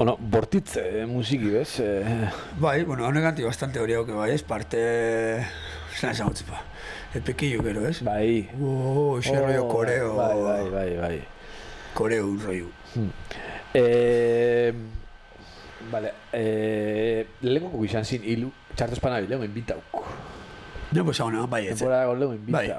Bueno, bortitze musiki, bez? Bai, bueno, honegantik bastante hori hauke bai, ez? Parte... Zeran esan gutzi, el pequillo, gero, ez? Bai. Ese rollo koreo... Bai. Koreo, un rollo. Vale, lehenko izan zin, hilu, txarto espanabil, lehen inbitauk. No, pues ahora, bai, ez. Temporada con lehen inbitauk. Bai,